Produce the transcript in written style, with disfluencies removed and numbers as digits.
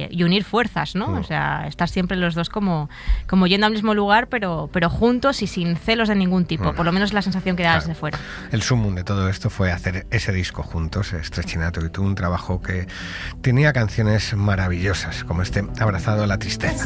y unir fuerzas, ¿no? O sea, estar siempre los dos como yendo al mismo lugar, pero juntos y sin celos de ningún tipo. Por lo menos la sensación que da desde fuera. El sumum de todo esto fue hacer ese disco juntos, Stretchinato y tú, un trabajo que tenía canciones maravillosas, como este Abrazado a la tristeza.